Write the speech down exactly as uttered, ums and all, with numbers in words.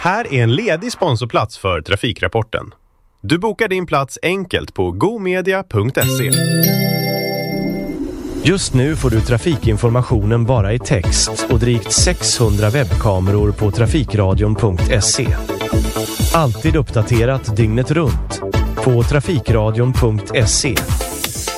Här är en ledig sponsorplats för Trafikrapporten. Du bokar din plats enkelt på gomedia punkt se. Just nu får du trafikinformationen bara i text och drygt sexhundra webbkameror på trafikradion punkt se. Alltid uppdaterat dygnet runt på trafikradion punkt se.